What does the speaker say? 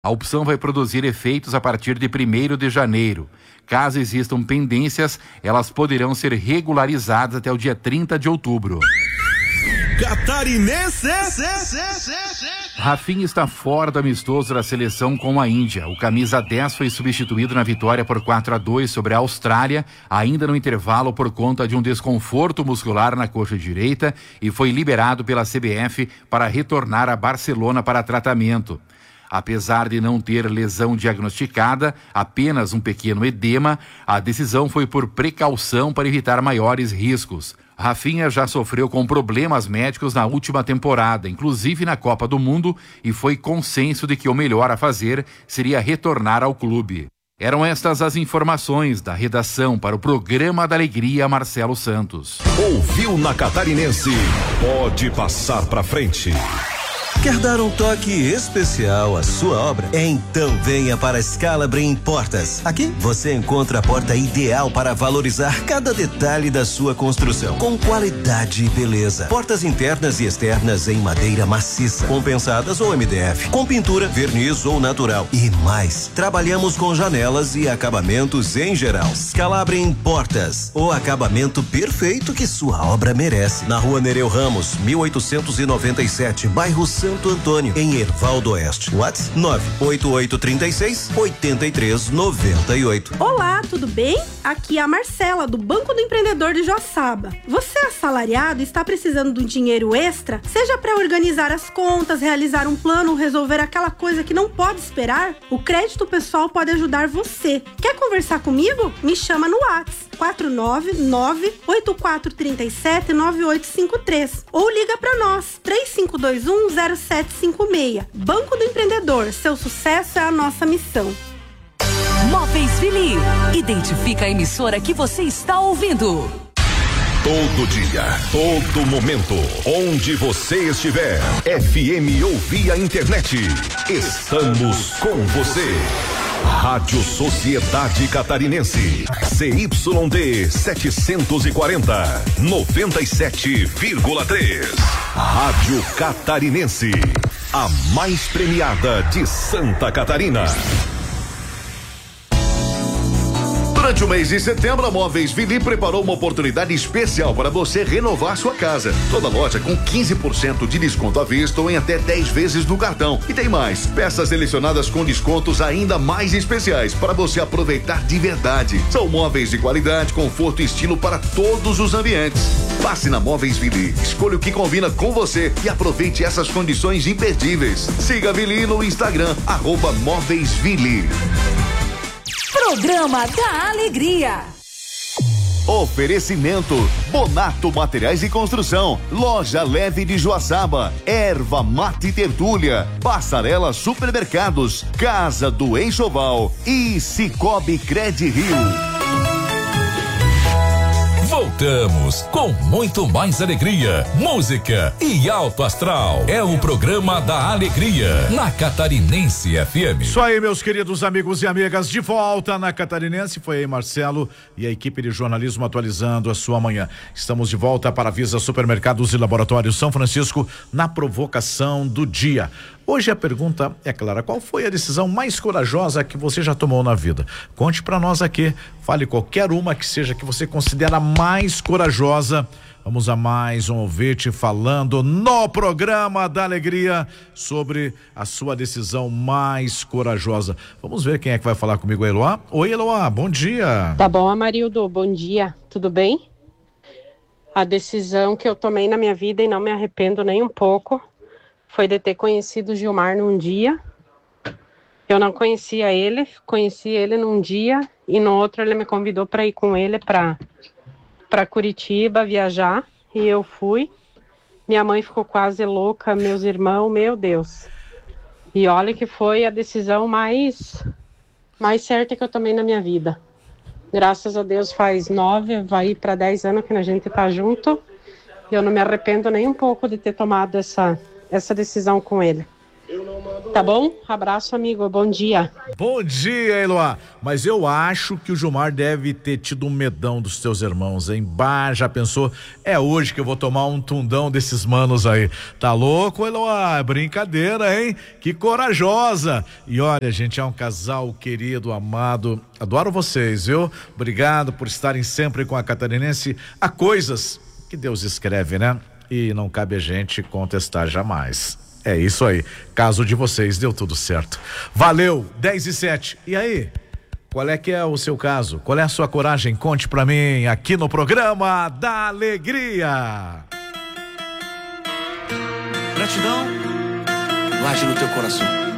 A opção vai produzir efeitos a partir de 1º de janeiro. Caso existam pendências, elas poderão ser regularizadas até o dia 30 de outubro. Catarinense! Rafinha está fora do amistoso da seleção com a Índia. O camisa 10 foi substituído na vitória por 4-2 sobre a Austrália, ainda no intervalo por conta de um desconforto muscular na coxa direita, e foi liberado pela CBF para retornar a Barcelona para tratamento. Apesar de não ter lesão diagnosticada, apenas um pequeno edema, a decisão foi por precaução para evitar maiores riscos. Rafinha já sofreu com problemas médicos na última temporada, inclusive na Copa do Mundo, e foi consenso de que o melhor a fazer seria retornar ao clube. Eram estas as informações da redação para o Programa da Alegria, Marcelo Santos. Ouviu na Catarinense? Pode passar pra frente. Quer dar um toque especial à sua obra? Então venha para a Scalabrin Portas. Aqui você encontra a porta ideal para valorizar cada detalhe da sua construção, com qualidade e beleza. Portas internas e externas em madeira maciça, compensadas ou MDF, com pintura, verniz ou natural e mais. Trabalhamos com janelas e acabamentos em geral. Scalabrin Portas, o acabamento perfeito que sua obra merece. Na Rua Nereu Ramos, 1897, bairro Santo Antônio, em Erval do Oeste. WhatsApp 98836-8398. Olá, tudo bem? Aqui é a Marcela, do Banco do Empreendedor de Joaçaba. Você é assalariado e está precisando de um dinheiro extra? Seja para organizar as contas, realizar um plano ou resolver aquela coisa que não pode esperar? O crédito pessoal pode ajudar você. Quer conversar comigo? Me chama no WhatsApp 499-8437-9853 ou liga para nós 3521-0756. Banco do Empreendedor, seu sucesso é a nossa missão. Móveis Vili, identifica a emissora que você está ouvindo. Todo dia, todo momento, onde você estiver, FM ou via internet, estamos com você. Rádio Sociedade Catarinense, CYD 740, 97,3. Rádio Catarinense, a mais premiada de Santa Catarina. Durante o mês de setembro, a Móveis Vili preparou uma oportunidade especial para você renovar sua casa. Toda loja com 15% de desconto à vista ou em até 10 vezes no cartão. E tem mais, peças selecionadas com descontos ainda mais especiais para você aproveitar de verdade. São móveis de qualidade, conforto e estilo para todos os ambientes. Passe na Móveis Vili, escolha o que combina com você e aproveite essas condições imperdíveis. Siga a Vili no Instagram, @Móveis Vili. Programa da Alegria. Oferecimento: Bonato Materiais e Construção, Loja Leve de Joaçaba, Erva Mate Tertúlia, Passarela Supermercados, Casa do Enxoval e Cicobi Cred Rio. Voltamos com muito mais alegria, música e alto astral. É o Programa da Alegria na Catarinense FM. Isso aí, meus queridos amigos e amigas, de volta na Catarinense. Foi aí Marcelo e a equipe de jornalismo atualizando a sua manhã. Estamos de volta para a Visa Supermercados e Laboratórios São Francisco na provocação do dia. Hoje a pergunta é clara: qual foi a decisão mais corajosa que você já tomou na vida? Conte pra nós aqui, fale qualquer uma que seja que você considera mais corajosa. Vamos a mais um ouvinte falando no Programa da Alegria sobre a sua decisão mais corajosa. Vamos ver quem é que vai falar comigo, Eloá. Oi, Eloá, bom dia. Tá bom, Amarildo, bom dia, tudo bem? A decisão que eu tomei na minha vida e não me arrependo nem um pouco foi de ter conhecido o Gilmar num dia. Eu não conhecia ele, conheci ele num dia e no outro ele me convidou para ir com ele para Curitiba viajar e eu fui. Minha mãe ficou quase louca, meus irmãos, meu Deus. E olha que foi a decisão mais certa que eu tomei na minha vida. Graças a Deus faz 9, vai ir para 10 anos que a gente tá junto. E eu não me arrependo nem um pouco de ter tomado essa decisão com ele. Tá bom? Abraço, amigo. Bom dia. Bom dia, Eloá. Mas eu acho que o Gilmar deve ter tido um medão dos teus irmãos, hein? Bah, já pensou? É hoje que eu vou tomar um tundão desses manos aí. Tá louco, Eloá? Brincadeira, hein? Que corajosa. E olha, gente, é um casal querido, amado. Adoro vocês, viu? Obrigado por estarem sempre com a Catarinense. Há coisas que Deus escreve, né? E não cabe a gente contestar jamais. É isso aí. Caso de vocês, deu tudo certo. Valeu, 10:07. E aí? Qual é que é o seu caso? Qual é a sua coragem? Conte pra mim aqui no programa da Alegria. Gratidão, guarde no teu coração.